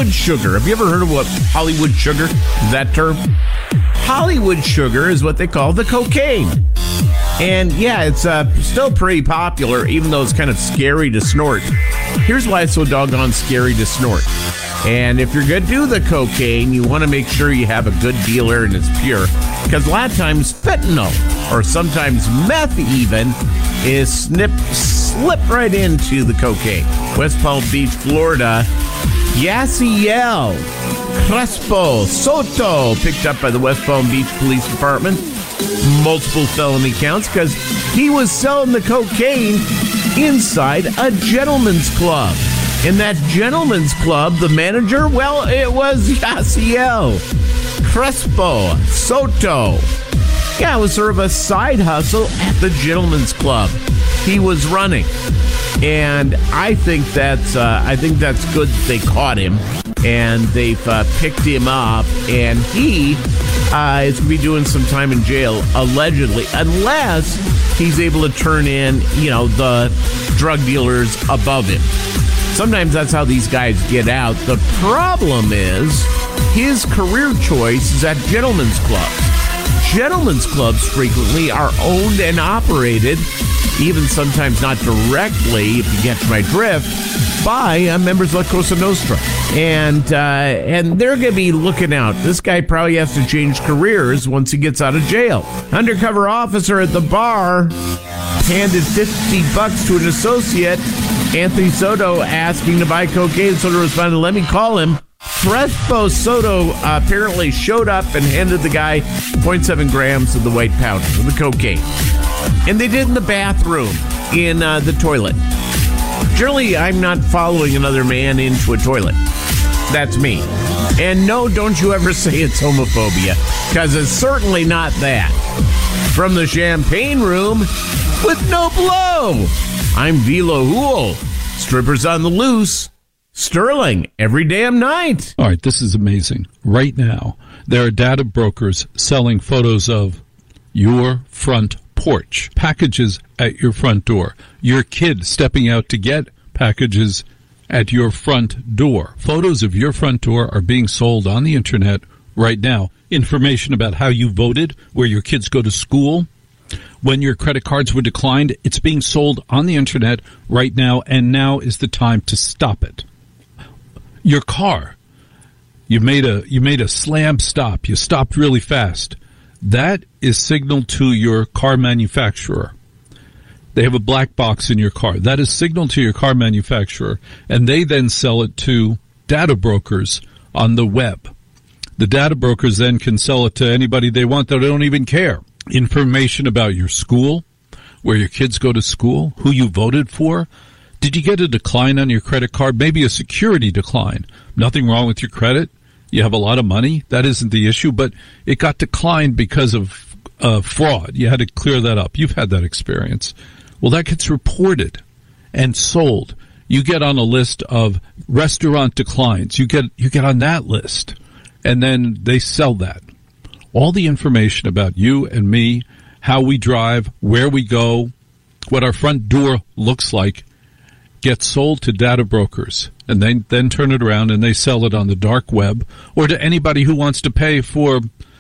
Hollywood sugar. Have you ever heard of what Hollywood sugar is, that term? Hollywood sugar is what they call the cocaine. And yeah, it's still pretty popular, even though it's kind of scary to snort. Here's why it's so doggone scary to snort. And if you're going to do the cocaine, you want to make sure you have a good dealer and it's pure. Because a lot of times fentanyl, or sometimes meth even, is slipped right into the cocaine. West Palm Beach, Florida. Yaciel Crespo Soto, picked up by the West Palm Beach Police Department. Multiple felony counts because he was selling the cocaine inside a gentleman's club. In that gentleman's club, the manager, well, it was Yaciel Crespo Soto. Yeah, it was sort of a side hustle at the gentleman's club he was running. And I think that's good that they caught him and they've picked him up, and he is going to be doing some time in jail, allegedly, unless he's able to turn in, the drug dealers above him. Sometimes that's how these guys get out. The problem is his career choice is at gentlemen's clubs. Gentlemen's clubs frequently are owned and operated, even sometimes not directly, if you get my drift, by members of La Cosa Nostra. And they're going to be looking out. This guy probably has to change careers once he gets out of jail. Undercover officer at the bar handed $50 to an associate. Anthony Soto asking to buy cocaine. Soto responded, "Let me call him." Crespo Soto apparently showed up and handed the guy 0.7 grams of the white powder, of the cocaine. And they did in the bathroom, in the toilet. Generally, I'm not following another man into a toilet. That's me. And no, don't you ever say it's homophobia, because it's certainly not that. From the champagne room, with no blow, I'm Vilo Hool. Strippers on the loose. Sterling, every damn night. All right, this is amazing. Right now, there are data brokers selling photos of your front porch, packages at your front door, your kid stepping out to get packages at your front door. Photos of your front door are being sold on the internet right now. Information about how you voted, where your kids go to school, when your credit cards were declined, it's being sold on the internet right now, and now is the time to stop it. Your car, you made a slam stop. You stopped really fast. That is signal to your car manufacturer. They have a black box in your car. That is signal to your car manufacturer, and they then sell it to data brokers on the web. The data brokers then can sell it to anybody they want that don't even care. Information about your school, where your kids go to school, who you voted for. Did you get a decline on your credit card? Maybe a security decline. Nothing wrong with your credit. You have a lot of money. That isn't the issue, but it got declined because of fraud. You had to clear that up. You've had that experience. Well, that gets reported and sold. You get on a list of restaurant declines. You get on that list, and then they sell that. All the information about you and me, how we drive, where we go, what our front door looks like, gets sold to data brokers, and they then turn it around and they sell it on the dark web or to anybody who wants to pay for,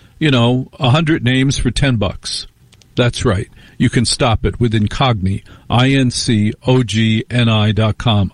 100 names for $10. That's right. You can stop it with Incogni, INCOGNI.com,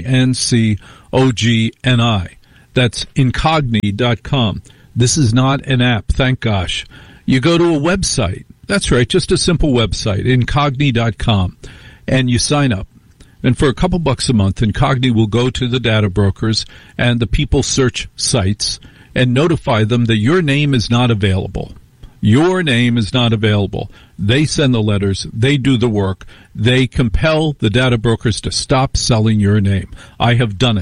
INCOGNI. That's Incogni.com. This is not an app, thank gosh. You go to a website. That's right, just a simple website, Incogni.com, and you sign up. And for a couple bucks a month, Incogni will go to the data brokers and the people search sites and notify them that your name is not available. Your name is not available. They send the letters. They do the work. They compel the data brokers to stop selling your name. I have done it.